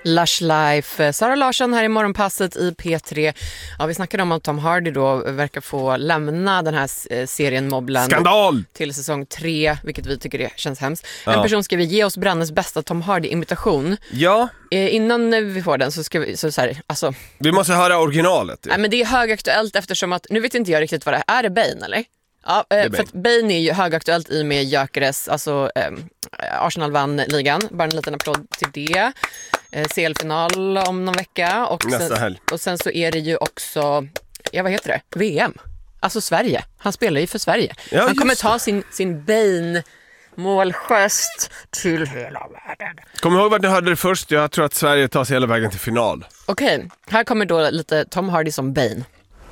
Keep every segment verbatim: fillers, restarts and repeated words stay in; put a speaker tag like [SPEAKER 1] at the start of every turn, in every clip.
[SPEAKER 1] Lush Life. Sara Larsson här i morgonpasset i P tre. Ja, vi snackade om att Tom Hardy då verkar få lämna den här serien Mobland.
[SPEAKER 2] Skandal!
[SPEAKER 1] Till säsong tre, vilket vi tycker det känns hemskt.
[SPEAKER 2] Ja.
[SPEAKER 1] En person ska vi ge oss Brannes bästa Tom Hardy-imitation.
[SPEAKER 2] Ja.
[SPEAKER 1] Eh, innan vi får den så ska vi, så, så här, alltså...
[SPEAKER 2] Vi måste höra originalet.
[SPEAKER 1] Nej, men det är högaktuellt eftersom att, nu vet inte jag riktigt vad det är. Är det Bane eller? Ja, eh,
[SPEAKER 2] Bane.
[SPEAKER 1] för att Bane är ju högaktuellt i med Gyökeres, alltså eh, Arsenal vann ligan, bara en liten applåd till det. Eh, C L-final om någon vecka och
[SPEAKER 2] Nästa
[SPEAKER 1] sen,
[SPEAKER 2] helg.
[SPEAKER 1] och sen så är det ju också, ja vad heter det? V M. Alltså Sverige. Han spelar ju för Sverige.
[SPEAKER 2] Ja,
[SPEAKER 1] han kommer
[SPEAKER 2] just
[SPEAKER 1] ta sin, sin Bane målgest till hela världen.
[SPEAKER 2] Kom ihåg vad ni hörde det först. Jag tror att Sverige tar sig hela vägen till final.
[SPEAKER 1] Okej, okay, här kommer då lite Tom Hardy som Bane.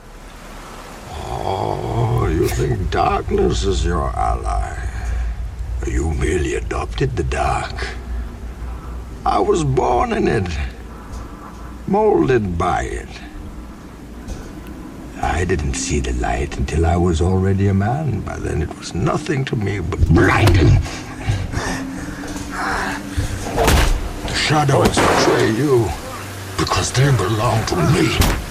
[SPEAKER 3] Oh, you think darkness is your ally? You merely adopted the dark. I was born in it, molded by it. I didn't see the light until I was already a man. By then it was nothing to me but blinding. The shadows betray you because they belong to me.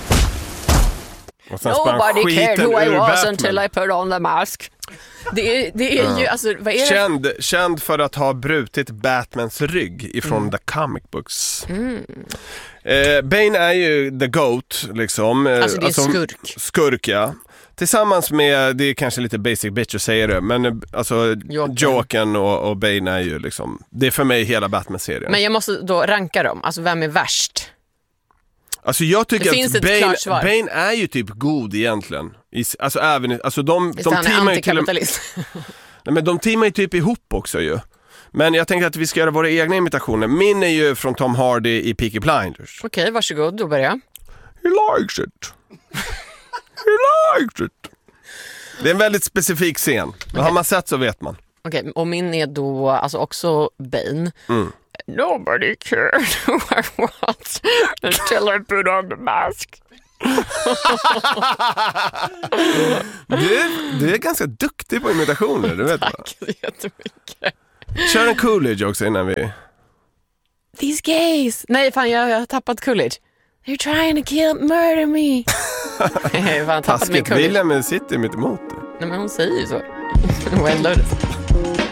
[SPEAKER 1] Nobody cared who I was until I put on the mask. Det är, det är ja. ju, alltså, vad är det?
[SPEAKER 2] Känd, känd för att ha brutit Batmans rygg ifrån mm. The Comic Books.
[SPEAKER 1] Mm.
[SPEAKER 2] Eh, Bane är ju the goat, liksom.
[SPEAKER 1] Alltså det är
[SPEAKER 2] alltså,
[SPEAKER 1] skurk.
[SPEAKER 2] Skurk, ja. Tillsammans med, det är kanske lite basic bitch att säga det, men alltså Jokern och, och Bane är ju liksom, det är för mig hela Batman-serien.
[SPEAKER 1] Men jag måste då ranka dem, alltså vem är värst?
[SPEAKER 2] Alltså jag tycker
[SPEAKER 1] det
[SPEAKER 2] att Bane, Bane är ju typ god egentligen. I, alltså även, alltså de, de
[SPEAKER 1] han
[SPEAKER 2] teamar
[SPEAKER 1] är
[SPEAKER 2] ju till och, nej, men de teamar ju typ ihop också ju. Men jag tänkte att vi ska göra våra egna imitationer. Min är ju från Tom Hardy i Peaky Blinders.
[SPEAKER 1] Okej, okay, varsågod, då börjar jag.
[SPEAKER 2] He likes it. He likes it. Det är en väldigt specifik scen. Okay. Har man sett så vet man.
[SPEAKER 1] Okej, okay, och min är då alltså också Bane.
[SPEAKER 2] Mm.
[SPEAKER 1] Nobody cared who I was until I put on the mask.
[SPEAKER 2] du, är, du är ganska duktig på imitationer, du vet.
[SPEAKER 1] Tack så jättemycket.
[SPEAKER 2] Kör en Coolidge också innan vi...
[SPEAKER 1] These gays. Nej, fan, jag, jag har tappat Coolidge. They're trying to kill, murder me. Fan, tappat min Coolidge.
[SPEAKER 2] William sitter mitt emot det.
[SPEAKER 1] Nej, men hon säger ju så. Well noticed.